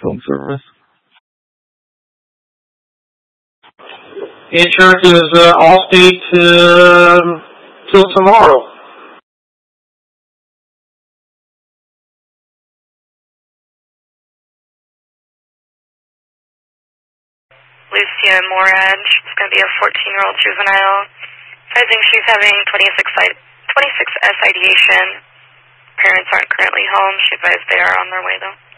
Film service. Insurance is Allstate till tomorrow. Lucia Morad. She's going to be a 14-year-old juvenile. I think she's having 26S ideation. Parents aren't currently home. She advised they are on their way, though.